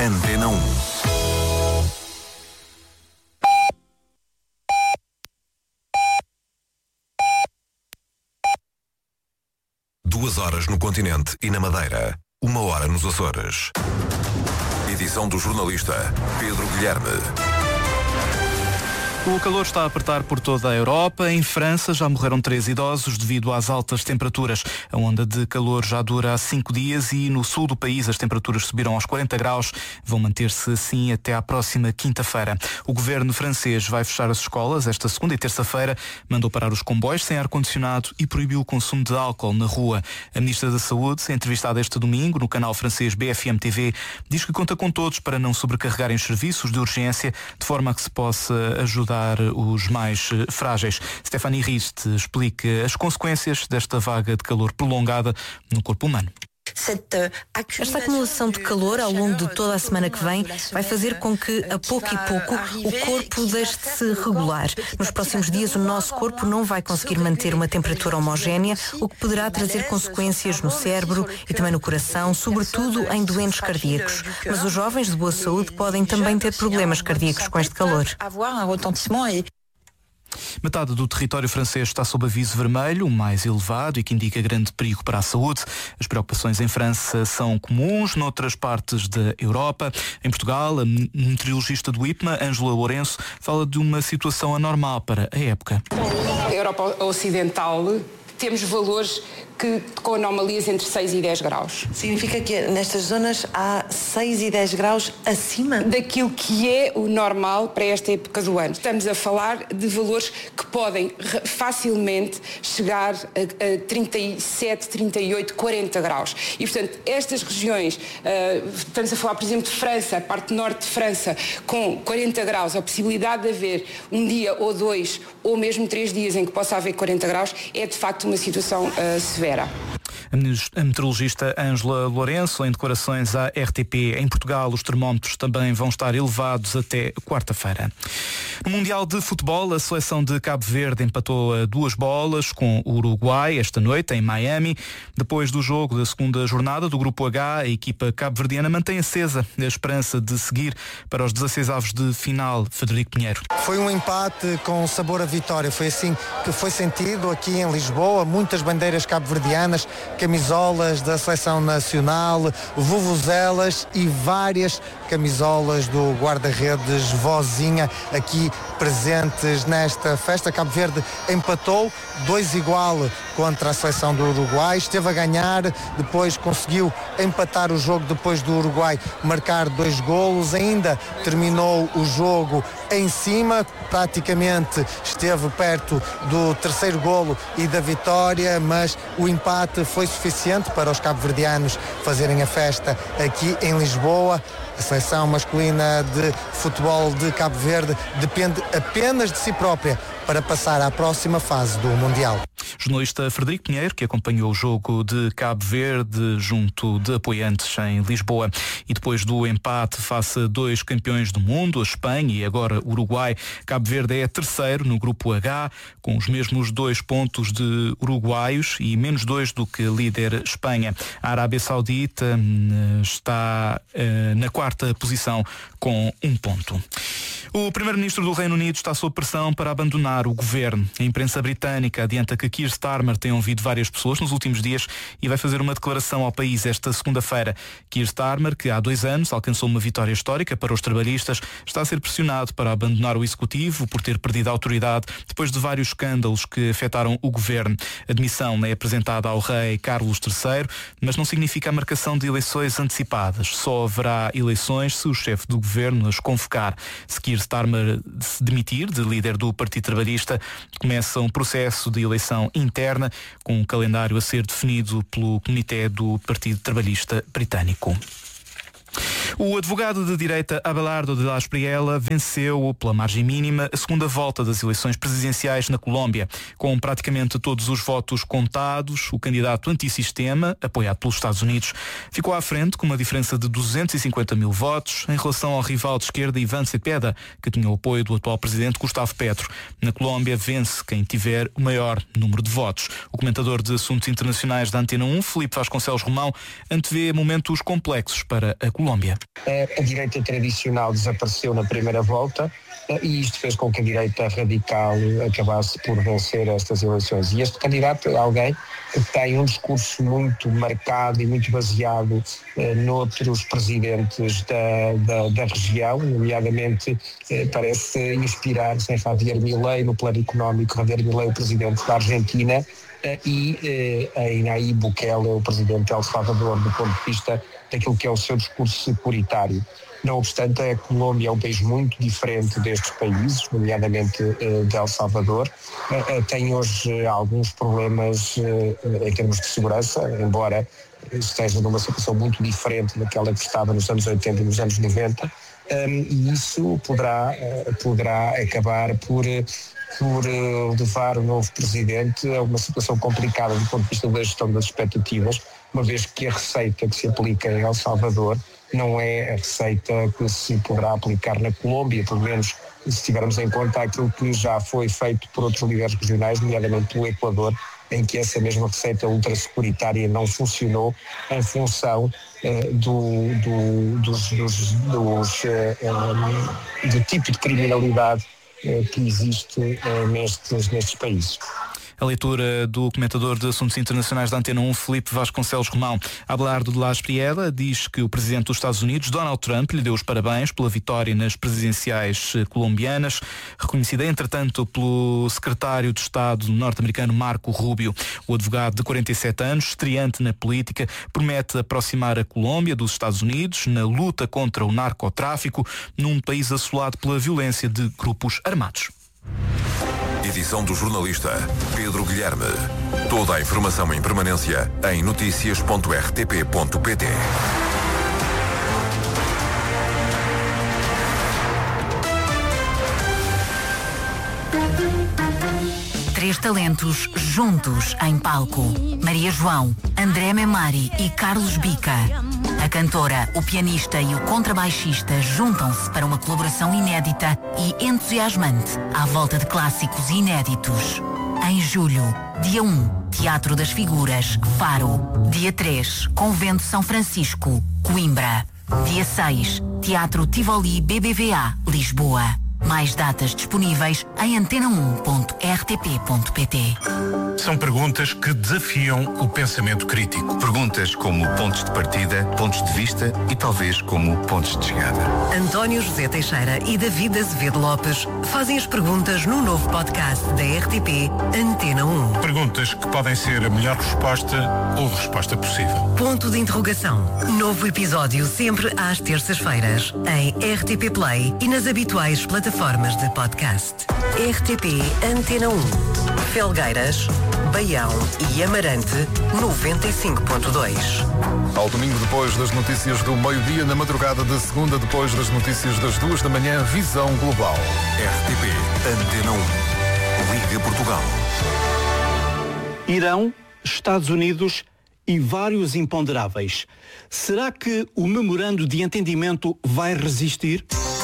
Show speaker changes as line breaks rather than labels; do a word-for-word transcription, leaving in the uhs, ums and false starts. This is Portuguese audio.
Antena um. Duas horas no continente e na Madeira. Uma hora nos Açores. Edição do jornalista Pedro Guilherme.
O calor está a apertar por toda a Europa. Em França já morreram três idosos devido às altas temperaturas. A onda de calor já dura há cinco dias e no sul do país as temperaturas subiram aos quarenta graus. Vão manter-se assim até à próxima quinta-feira. O governo francês vai fechar as escolas esta segunda e terça-feira, mandou parar os comboios sem ar-condicionado e proibiu o consumo de álcool na rua. A ministra da Saúde, entrevistada este domingo no canal francês B F M T V, diz que conta com todos para não sobrecarregarem os serviços de urgência, de forma a que se possa ajudar os mais frágeis. Stéphanie Rist explica as consequências desta vaga de calor prolongada no corpo humano.
Esta acumulação de calor ao longo de toda a semana que vem vai fazer com que, a pouco e pouco, o corpo deixe de se regular. Nos próximos dias, o nosso corpo não vai conseguir manter uma temperatura homogénea, o que poderá trazer consequências no cérebro e também no coração, sobretudo em doentes cardíacos. Mas os jovens de boa saúde podem também ter problemas cardíacos com este calor.
Metade do território francês está sob aviso vermelho, o mais elevado e que indica grande perigo para a saúde. As preocupações em França são comuns noutras partes da Europa. Em Portugal, a meteorologista do I P M A, Ângela Lourenço, fala de uma situação anormal para a época.
Na Europa Ocidental temos valores que, com anomalias entre seis e dez graus.
Significa que nestas zonas há seis e dez graus acima
daquilo que é o normal para esta época do ano. Estamos a falar de valores que podem facilmente chegar a, a trinta e sete, trinta e oito, quarenta graus. E, portanto, estas regiões, uh, estamos a falar, por exemplo, de França, a parte norte de França, com quarenta graus, a possibilidade de haver um dia ou dois, ou mesmo três dias em que possa haver quarenta graus, é de facto uma situação uh, severa.
A meteorologista Ângela Lourenço, em declarações à R T P. Em Portugal, os termómetros também vão estar elevados até quarta-feira. No Mundial de Futebol, a seleção de Cabo Verde empatou a duas bolas com o Uruguai esta noite em Miami. Depois do jogo da segunda jornada do Grupo H, a equipa cabo-verdiana mantém acesa a esperança de seguir para os dezasseis avos de final. Frederico Pinheiro.
Foi um empate com sabor a vitória. Foi assim que foi sentido aqui em Lisboa. Muitas bandeiras cabo-verdianas, camisolas da seleção nacional, vuvuzelas e várias camisolas do guarda-redes Vozinha aqui presentes nesta festa. Cabo Verde empatou dois igual contra a seleção do Uruguai, esteve a ganhar, depois conseguiu empatar o jogo depois do Uruguai marcar dois golos, ainda terminou o jogo em cima, praticamente esteve perto do terceiro golo e da vitória, mas o empate foi suficiente para os cabo-verdianos fazerem a festa aqui em Lisboa. A seleção masculina de futebol de Cabo Verde depende apenas de si própria para passar à próxima fase do Mundial.
Jornalista Frederico Pinheiro, que acompanhou o jogo de Cabo Verde junto de apoiantes em Lisboa. E depois do empate face a dois campeões do mundo, a Espanha e agora o Uruguai, Cabo Verde é terceiro no Grupo H, com os mesmos dois pontos de uruguaios e menos dois do que líder Espanha. A Arábia Saudita está uh, na quarta posição com um ponto. O primeiro-ministro do Reino Unido está sob pressão para abandonar o governo. A imprensa britânica adianta que Keir Starmer tem ouvido várias pessoas nos últimos dias e vai fazer uma declaração ao país esta segunda-feira. Keir Starmer, que há dois anos alcançou uma vitória histórica para os trabalhistas, está a ser pressionado para abandonar o executivo por ter perdido a autoridade depois de vários escândalos que afetaram o governo. A demissão é apresentada ao rei Carlos terceiro, mas não significa a marcação de eleições antecipadas. Só haverá eleições se o chefe do governo as convocar. Se Keir Starmer se demitir de líder do Partido Trabalhista, começa um processo de eleição interna com um calendário a ser definido pelo Comitê do Partido Trabalhista Britânico. O advogado de direita Abelardo de la Espriella venceu pela margem mínima a segunda volta das eleições presidenciais na Colômbia. Com praticamente todos os votos contados, o candidato antissistema, apoiado pelos Estados Unidos, ficou à frente com uma diferença de duzentos e cinquenta mil votos em relação ao rival de esquerda Iván Cepeda, que tinha o apoio do atual presidente Gustavo Petro. Na Colômbia vence quem tiver o maior número de votos. O comentador de assuntos internacionais da Antena um, Filipe Vasconcelos Romão, antevê momentos complexos para a Colômbia.
A direita tradicional desapareceu na primeira volta e isto fez com que a direita radical acabasse por vencer estas eleições. E este candidato é alguém que tem um discurso muito marcado e muito baseado eh, noutros presidentes da, da, da região, nomeadamente eh, parece inspirar-se em Javier Milei no plano económico, Javier Milei, o presidente da Argentina, eh, e eh, em Nayib Bukele, o presidente de El Salvador, do ponto de vista daquilo que é o seu discurso securitário. Não obstante, a Colômbia é um país muito diferente destes países, nomeadamente eh, de El Salvador. Eh, tem hoje alguns problemas eh, em termos de segurança, embora esteja numa situação muito diferente daquela que estava nos anos oitenta e nos anos noventa, um, e isso poderá, uh, poderá acabar por, por uh, levar o novo presidente a uma situação complicada do ponto de vista da gestão das expectativas, uma vez que a receita que se aplica em El Salvador não é a receita que se poderá aplicar na Colômbia, pelo menos se tivermos em conta aquilo que já foi feito por outros líderes regionais, nomeadamente pelo Equador, em que essa mesma receita ultrasecuritária não funcionou em função uh, do, do, dos, dos, dos, uh, um, do tipo de criminalidade uh, que existe uh, nestes, nestes países.
A leitura do comentador de assuntos internacionais da Antena um, Felipe Vasconcelos Romão. Abelardo de Las Prieda diz que o presidente dos Estados Unidos, Donald Trump, lhe deu os parabéns pela vitória nas presidenciais colombianas, reconhecida entretanto pelo secretário de Estado norte-americano Marco Rubio. O advogado de quarenta e sete anos, estreante na política, promete aproximar a Colômbia dos Estados Unidos na luta contra o narcotráfico, num país assolado pela violência de grupos armados.
Edição do jornalista Pedro Guilherme. Toda a informação em permanência em notícias ponto r t p ponto p t.
Três talentos juntos em palco. Maria João, André Memari e Carlos Bica. A cantora, o pianista e o contrabaixista juntam-se para uma colaboração inédita e entusiasmante à volta de clássicos inéditos. Em julho, dia um, Teatro das Figuras, Faro. Dia três, Convento São Francisco, Coimbra. Dia seis, Teatro Tivoli B B V A, Lisboa. Mais datas disponíveis em antena um ponto r t p ponto p t.
São perguntas que desafiam o pensamento crítico.
Perguntas como pontos de partida, pontos de vista e talvez como pontos de chegada.
António José Teixeira e David Azevedo Lopes fazem as perguntas no novo podcast da R T P Antena um.
Perguntas que podem ser a melhor resposta ou resposta possível.
Ponto de interrogação. Novo episódio sempre às terças-feiras em R T P Play e nas habituais plataformas de podcast. R T P Antena um. Felgueiras, Baião e Amarante, noventa e cinco ponto dois.
Ao domingo, depois das notícias do meio-dia, na madrugada de segunda, depois das notícias das duas da manhã, Visão Global.
R T P Antena um. Liga Portugal.
Irão, Estados Unidos e vários imponderáveis. Será que o memorando de entendimento vai resistir?